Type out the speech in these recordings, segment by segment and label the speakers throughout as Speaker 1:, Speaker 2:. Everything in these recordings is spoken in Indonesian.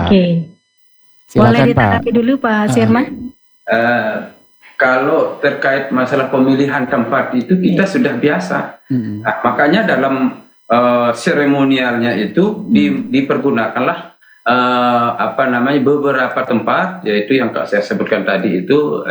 Speaker 1: Oke. Boleh
Speaker 2: Silakan Pak.
Speaker 1: ditanggapi dulu Pak Sirman?
Speaker 3: Kalau terkait masalah pemilihan tempat itu kita sudah biasa. Nah, makanya dalam seremonialnya itu dipergunakanlah beberapa tempat, yaitu yang saya sebutkan tadi itu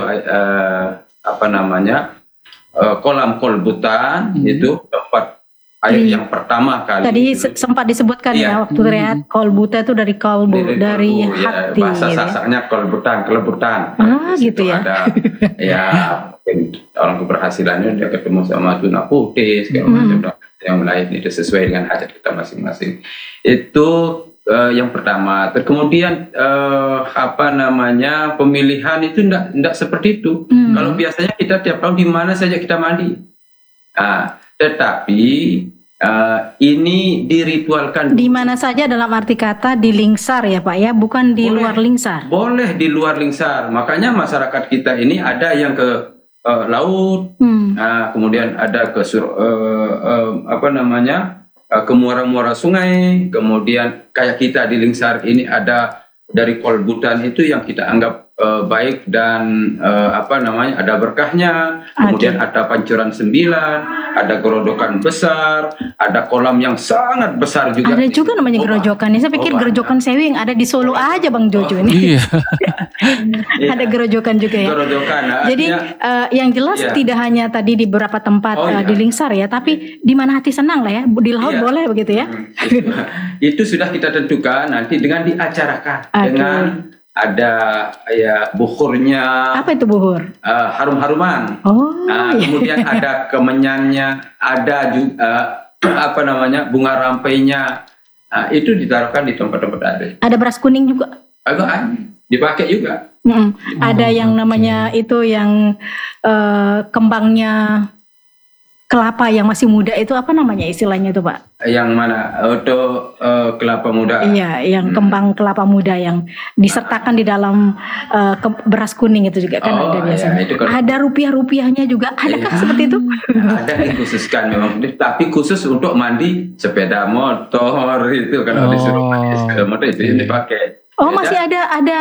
Speaker 3: kolam kolbutan, itu tempat air yang pertama kali.
Speaker 1: Tadi sempat disebutkan ya waktu terlihat kolbuta itu dari kolbu, dari hati.
Speaker 3: Bahasa Sasaknya kelebutan.
Speaker 1: Gitu ya.
Speaker 3: Ada orang keberhasilannya dia ketemu sama tuna putih segala macam yang lain, itu sesuai dengan hajat kita masing-masing. Itu yang pertama. Kemudian pemilihan itu enggak seperti itu. Kalau biasanya kita tiap tahun di mana saja kita mandi. Tetapi ini diritualkan.
Speaker 1: Di mana saja dalam arti kata di Lingsar ya Pak ya, bukan di luar Lingsar. Boleh
Speaker 3: di luar Lingsar. Makanya masyarakat kita ini ada yang ke laut, kemudian ada ke ke muara-muara sungai, kemudian kayak kita di Lingsar ini ada dari kolbutan itu yang kita anggap baik dan ada berkahnya, kemudian ada pancuran 9, ada gerojokan besar, ada kolam yang sangat besar juga.
Speaker 1: Ada juga namanya gerojokan. Saya pikir gerojokan Sewi yang ada di Solo aja Bang Jojo ini. Iya. Ada gerojokan juga ya.
Speaker 3: Gerojokan.
Speaker 1: Jadi yang jelas tidak hanya tadi di beberapa tempat di Lingsar ya, tapi di mana hati senang lah ya. Di laut boleh begitu ya.
Speaker 3: Itu sudah kita tentukan nanti dengan diacarakan dengan ada buhurnya.
Speaker 1: Apa itu buhur?
Speaker 3: Harum-haruman. Kemudian ada kemenyannya, ada juga bunga rampainya. Itu ditaruhkan di tempat-tempat ada.
Speaker 1: Ada beras kuning juga.
Speaker 3: Dipakai juga.
Speaker 1: Ada yang namanya itu yang kembangnya kelapa yang masih muda itu apa namanya istilahnya itu Pak?
Speaker 3: Yang mana? Untuk kelapa muda.
Speaker 1: Iya, yang kembang kelapa muda yang disertakan di dalam beras kuning itu juga kan ada biasanya. Itu ada rupiah-rupiahnya juga. Adakah seperti itu?
Speaker 3: Ada dikhususkan memang, tapi khusus untuk mandi sepeda motor itu kan disuruh mandi sepeda motor itu yang dipakai.
Speaker 1: Masih ada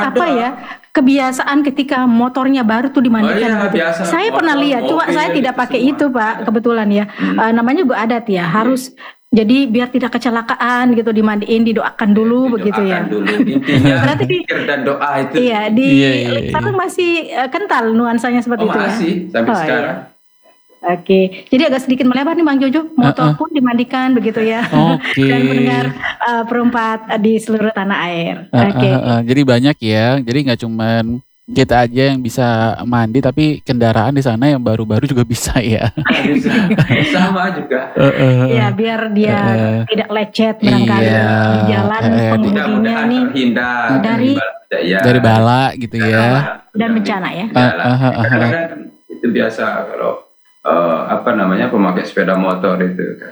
Speaker 1: kebiasaan ketika motornya baru tuh dimandikan. Saya pernah lihat, cuma saya tidak pakai itu Pak, kebetulan ya. Namanya juga adat ya, harus jadi biar tidak kecelakaan gitu, dimandiin, didoakan dulu begitu ya.
Speaker 3: Intinya berarti pikir dan doa itu.
Speaker 1: Iya, tapi masih kental nuansanya seperti itu ya.
Speaker 3: Masih sampai sekarang.
Speaker 1: Oke, jadi agak sedikit melebar nih Bang Jojo, motor pun dimandikan begitu ya. Dan mendengar perempat di seluruh tanah air.
Speaker 2: Jadi banyak ya, jadi nggak cuman kita aja yang bisa mandi, tapi kendaraan di sana yang baru-baru juga bisa ya.
Speaker 3: Sama juga.
Speaker 1: Ya biar dia tidak lecet barangkali di jalan, pengemudinya nih
Speaker 2: dari bala gitu ya.
Speaker 1: Dan bencana ya.
Speaker 3: Itu biasa kalau pemakai sepeda motor itu kan.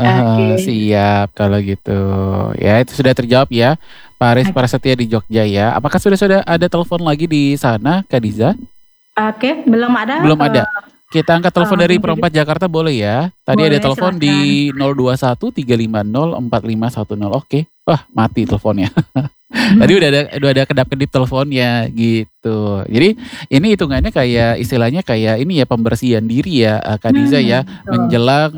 Speaker 2: Siap kalau gitu. Ya itu sudah terjawab ya Pak Aris Prasetya di Jogja ya. Apakah sudah ada telepon lagi di sana Kak Diza?
Speaker 1: Belum ada.
Speaker 2: Belum ada. Kita angkat telepon dari Perempat Jakarta boleh ya. Tadi boleh, ada telepon silakan. Di 021 350 4510. Oke. Wah, mati teleponnya. Tadi udah ada kedap-kedip teleponnya gitu. Jadi ini hitungannya kayak istilahnya kayak ini ya, pembersihan diri ya Kak Diza ya, menjelang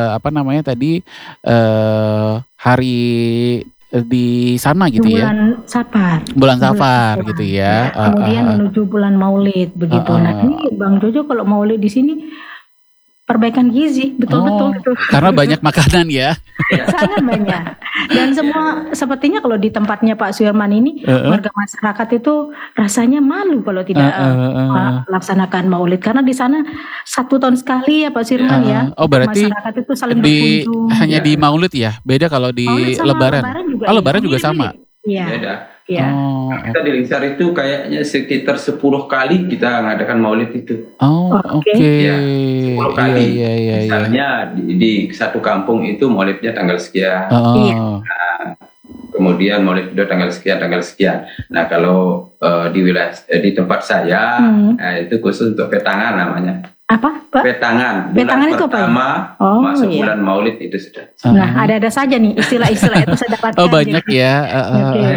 Speaker 2: hari di sana gitu ya. Bulan Safar gitu ya.
Speaker 1: Kemudian menuju bulan Maulid begitu. Nah, ini Bang Jojo kalau Maulid di sini perbaikan gizi, betul-betul.
Speaker 2: Karena banyak makanan ya.
Speaker 1: Sangat banyak. Dan semua sepertinya kalau di tempatnya Pak Sirman ini, warga masyarakat itu rasanya malu kalau tidak melaksanakan Maulid. Karena di sana 1 tahun sekali ya Pak Sirman ya.
Speaker 2: Berarti
Speaker 1: masyarakat itu saling berkunjung.
Speaker 2: Hanya di Maulid ya? Beda kalau di Lebaran? Lebaran juga sama?
Speaker 3: Iya. Beda. Kita di Lingsar itu kayaknya sekitar 10 kali kita mengadakan Maulid itu.
Speaker 2: Oke.
Speaker 3: 10 kali. Misalnya di satu kampung itu Maulidnya tanggal sekian. Kemudian Maulid itu tanggal sekian. Nah kalau di wilayah di tempat saya itu khusus untuk petangan namanya.
Speaker 1: Apa Pak?
Speaker 3: Petangan.
Speaker 1: Petangan itu apa?
Speaker 3: Masuk bulan Maulid itu sudah.
Speaker 1: Nah ada saja nih istilah-istilah itu saya dapatkan.
Speaker 2: Banyak ya.